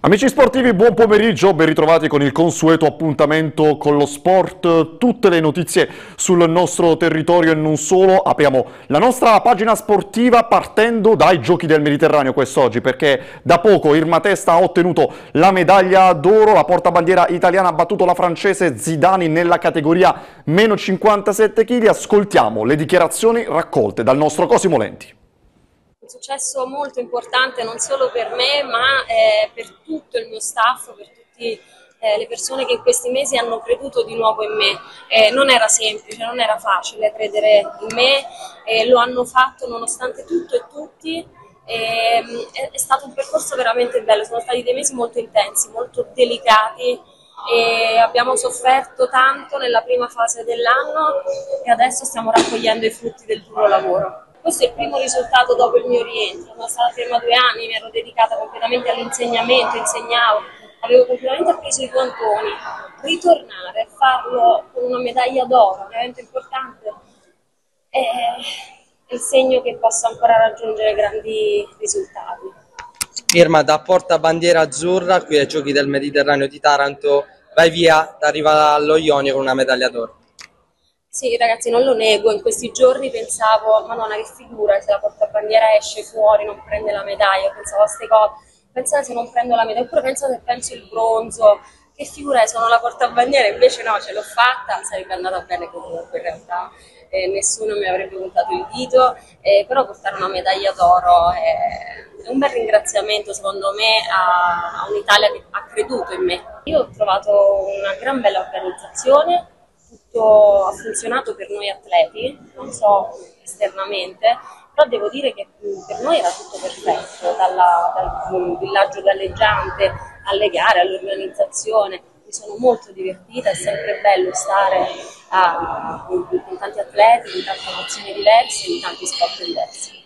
Amici sportivi, buon pomeriggio, ben ritrovati con il consueto appuntamento con lo sport, tutte le notizie sul nostro territorio e non solo. Apriamo la nostra pagina sportiva partendo dai Giochi del Mediterraneo quest'oggi, perché da poco Irma Testa ha ottenuto la medaglia d'oro, la portabandiera italiana ha battuto la francese Zidani nella categoria meno 57 kg. Ascoltiamo le dichiarazioni raccolte dal nostro Cosimo Lenti. Un successo molto importante non solo per me, ma per tutto il mio staff, per tutte le persone che in questi mesi hanno creduto di nuovo in me. Non era semplice, non era facile credere in me, lo hanno fatto nonostante tutto e tutti. È stato un percorso veramente bello, sono stati dei mesi molto intensi, molto delicati. E abbiamo sofferto tanto nella prima fase dell'anno e adesso stiamo raccogliendo i frutti del duro lavoro. Questo è il primo risultato dopo il mio rientro, sono stata ferma 2 anni, mi ero dedicata completamente all'insegnamento, insegnavo, avevo completamente preso i contoni. Ritornare a farlo con una medaglia d'oro, veramente importante, è il segno che posso ancora raggiungere grandi risultati. Irma, da portabandiera azzurra qui ai Giochi del Mediterraneo di Taranto, vai via, arriva allo Ionio con una medaglia d'oro. Sì, ragazzi, non lo nego, in questi giorni pensavo, Madonna, che figura se la portabandiera esce fuori, non prende la medaglia, pensavo a queste cose, pensate se non prendo la medaglia, oppure penso il bronzo, che figura è, sono la portabandiera, invece no, ce l'ho fatta, sarebbe andata bene comunque in realtà, nessuno mi avrebbe puntato il dito, però portare una medaglia d'oro è un bel ringraziamento secondo me a un'Italia che ha creduto in me. Io ho trovato una gran bella organizzazione, tutto ha funzionato per noi atleti, non so esternamente, però devo dire che per noi era tutto perfetto, dal villaggio galleggiante alle gare, all'organizzazione. Mi sono molto divertita, è sempre bello stare con tanti atleti, con tante emozioni diverse, in tanti sport diversi.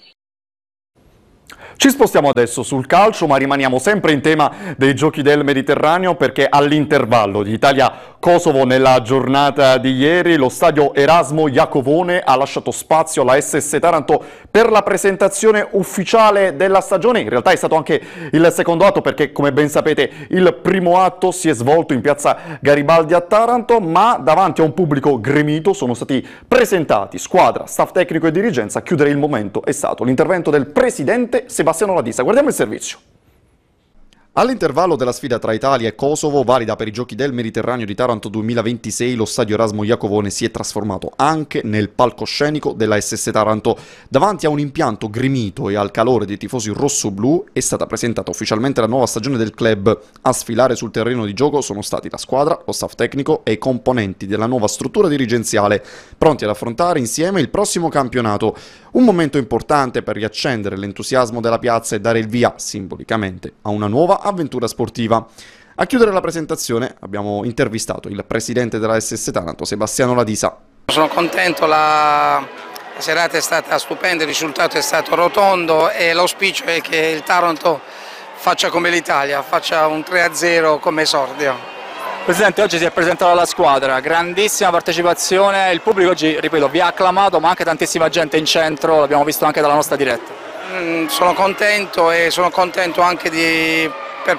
Ci spostiamo adesso sul calcio, ma rimaniamo sempre in tema dei Giochi del Mediterraneo, perché all'intervallo di Italia-Kosovo nella giornata di ieri lo stadio Erasmo Iacovone ha lasciato spazio alla SS Taranto per la presentazione ufficiale della stagione. In realtà è stato anche il secondo atto, perché come ben sapete il primo atto si è svolto in piazza Garibaldi a Taranto, ma davanti a un pubblico gremito sono stati presentati squadra, staff tecnico e dirigenza. A chiudere il momento è stato l'intervento del presidente Sebastiano Ladisa. Guardiamo il servizio. All'intervallo della sfida tra Italia e Kosovo, valida per i Giochi del Mediterraneo di Taranto 2026, lo stadio Erasmo Iacovone si è trasformato anche nel palcoscenico della SS Taranto. Davanti a un impianto gremito e al calore dei tifosi rossoblu è stata presentata ufficialmente la nuova stagione del club. A sfilare sul terreno di gioco sono stati la squadra, lo staff tecnico e i componenti della nuova struttura dirigenziale, pronti ad affrontare insieme il prossimo campionato. Un momento importante per riaccendere l'entusiasmo della piazza e dare il via, simbolicamente, a una nuova avventura sportiva. A chiudere la presentazione abbiamo intervistato il presidente della SS Taranto, Sebastiano Ladisa. Sono contento, la serata è stata stupenda, il risultato è stato rotondo e l'auspicio è che il Taranto faccia come l'Italia, faccia un 3-0 come esordio. Presidente, oggi si è presentata la squadra, grandissima partecipazione, il pubblico oggi, ripeto, vi ha acclamato, ma anche tantissima gente in centro, l'abbiamo visto anche dalla nostra diretta. Sono contento e sono contento anche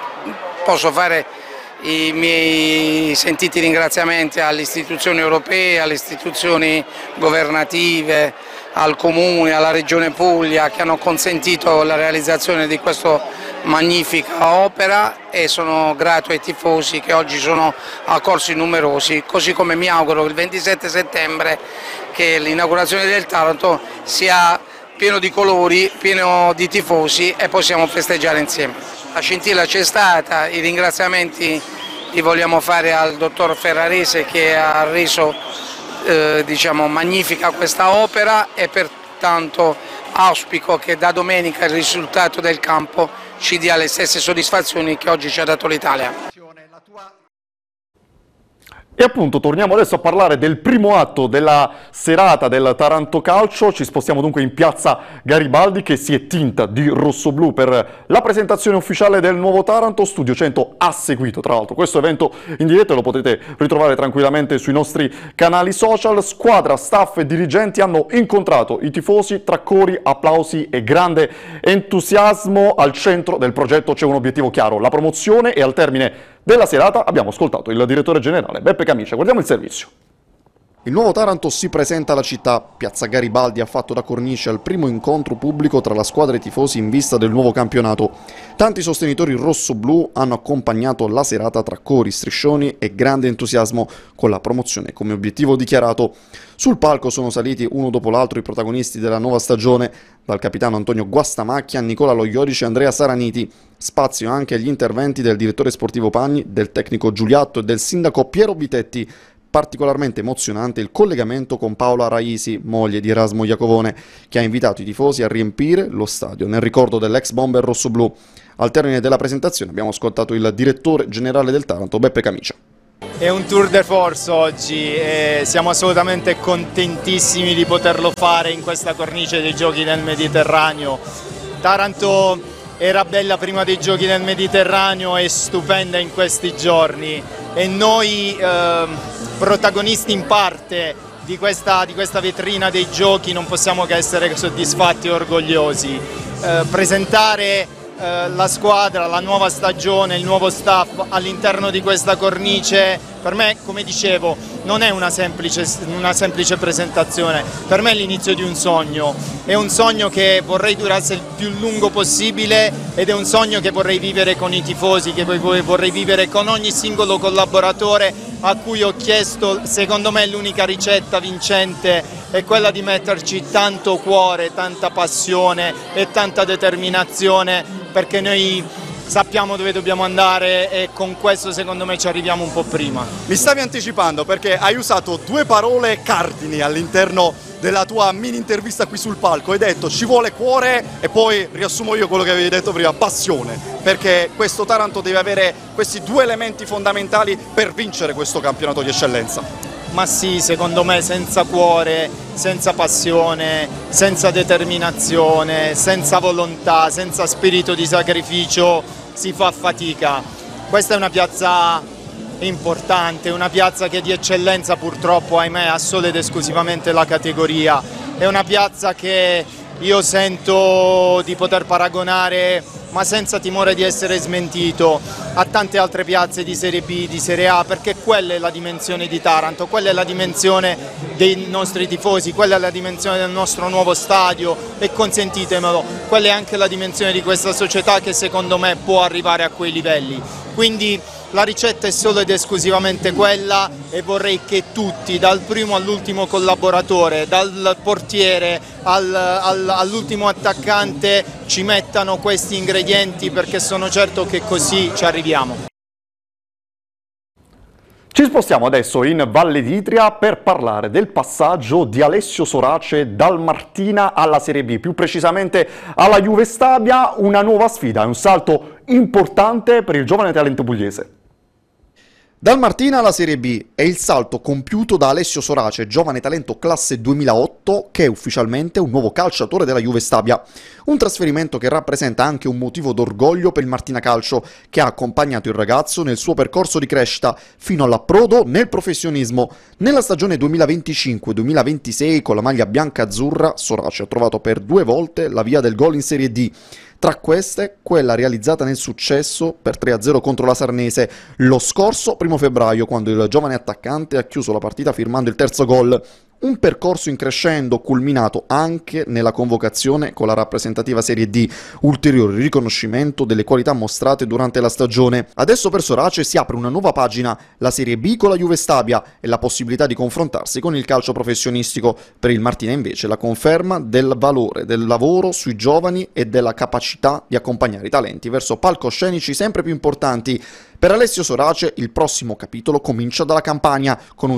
posso fare i miei sentiti ringraziamenti alle istituzioni europee, alle istituzioni governative, al Comune, alla Regione Puglia che hanno consentito la realizzazione di questa magnifica opera e sono grato ai tifosi che oggi sono accorsi numerosi, così come mi auguro il 27 settembre che l'inaugurazione del Taranto sia pieno di colori, pieno di tifosi e possiamo festeggiare insieme. La scintilla c'è stata, i ringraziamenti li vogliamo fare al dottor Ferrarese che ha reso magnifica questa opera e pertanto auspico che da domenica il risultato del campo ci dia le stesse soddisfazioni che oggi ci ha dato l'Italia. E appunto torniamo adesso a parlare del primo atto della serata del Taranto Calcio. Ci spostiamo dunque in piazza Garibaldi, che si è tinta di rossoblù per la presentazione ufficiale del nuovo Taranto. Studio 100 ha seguito tra l'altro questo evento in diretta e lo potete ritrovare tranquillamente sui nostri canali social. Squadra, staff e dirigenti hanno incontrato i tifosi tra cori, applausi e grande entusiasmo. Al centro del progetto c'è un obiettivo chiaro: la promozione, e al termine della serata abbiamo ascoltato il direttore generale Beppe Camicia. Guardiamo il servizio. Il nuovo Taranto si presenta alla città. Piazza Garibaldi ha fatto da cornice al primo incontro pubblico tra la squadra e i tifosi in vista del nuovo campionato. Tanti sostenitori rossoblù hanno accompagnato la serata tra cori, striscioni e grande entusiasmo, con la promozione come obiettivo dichiarato. Sul palco sono saliti uno dopo l'altro i protagonisti della nuova stagione, dal capitano Antonio Guastamacchia a Nicola Loiodici e Andrea Saraniti. Spazio anche agli interventi del direttore sportivo Pagni, del tecnico Giuliatto e del sindaco Piero Vitetti. Particolarmente emozionante il collegamento con Paola Raisi, moglie di Erasmo Iacovone, che ha invitato i tifosi a riempire lo stadio nel ricordo dell'ex bomber rossoblù. Al termine della presentazione abbiamo ascoltato il direttore generale del Taranto, Beppe Camicia. È un tour de force oggi e siamo assolutamente contentissimi di poterlo fare in questa cornice dei Giochi del Mediterraneo. Taranto era bella prima dei Giochi del Mediterraneo e stupenda in questi giorni, e noi protagonisti in parte di questa vetrina dei Giochi non possiamo che essere soddisfatti e orgogliosi. Presentare la squadra, la nuova stagione, il nuovo staff all'interno di questa cornice, per me, come dicevo, non è una semplice presentazione. Per me è l'inizio di un sogno, è un sogno che vorrei durasse il più lungo possibile, ed è un sogno che vorrei vivere con i tifosi, che vorrei vivere con ogni singolo collaboratore a cui ho chiesto. Secondo me l'unica ricetta vincente è quella di metterci tanto cuore, tanta passione e tanta determinazione, perché noi sappiamo dove dobbiamo andare e con questo secondo me ci arriviamo un po' prima. Mi stavi anticipando perché hai usato due parole cardini all'interno della tua mini intervista qui sul palco. Hai detto ci vuole cuore e poi, riassumo io quello che avevi detto prima, passione, perché questo Taranto deve avere questi due elementi fondamentali per vincere questo campionato di eccellenza. Ma sì, secondo me senza cuore, senza passione, senza determinazione, senza volontà, senza spirito di sacrificio si fa fatica. Questa è una piazza importante, una piazza che di eccellenza purtroppo, ahimè, ha solo ed esclusivamente la categoria. È una piazza che io sento di poter paragonare, ma senza timore di essere smentito, a tante altre piazze di Serie B, di Serie A, perché quella è la dimensione di Taranto, quella è la dimensione dei nostri tifosi, quella è la dimensione del nostro nuovo stadio e, consentitemelo, quella è anche la dimensione di questa società che secondo me può arrivare a quei livelli. Quindi la ricetta è solo ed esclusivamente quella, e vorrei che tutti, dal primo all'ultimo collaboratore, dal portiere all'ultimo attaccante, ci mettano questi ingredienti, perché sono certo che così ci arriviamo. Ci spostiamo adesso in Valle d'Itria per parlare del passaggio di Alessio Sorace dal Martina alla Serie B, più precisamente alla Juve Stabia. Una nuova sfida, un salto importante per il giovane talento pugliese. Dal Martina alla Serie B è il salto compiuto da Alessio Sorace, giovane talento classe 2008, che è ufficialmente un nuovo calciatore della Juve Stabia. Un trasferimento che rappresenta anche un motivo d'orgoglio per il Martina Calcio, che ha accompagnato il ragazzo nel suo percorso di crescita fino all'approdo nel professionismo. Nella stagione 2025-2026 con la maglia bianca-azzurra, Sorace ha trovato per 2 volte la via del gol in Serie D. Tra queste, quella realizzata nel successo per 3-0 contro la Sarnese lo scorso 1 febbraio, quando il giovane attaccante ha chiuso la partita firmando il terzo gol. Un percorso in crescendo culminato anche nella convocazione con la rappresentativa Serie D, ulteriore riconoscimento delle qualità mostrate durante la stagione. Adesso per Sorace si apre una nuova pagina, la Serie B con la Juve Stabia, e la possibilità di confrontarsi con il calcio professionistico. Per il Martina invece la conferma del valore del lavoro sui giovani e della capacità di accompagnare i talenti verso palcoscenici sempre più importanti. Per Alessio Sorace il prossimo capitolo comincia dalla Campania, con un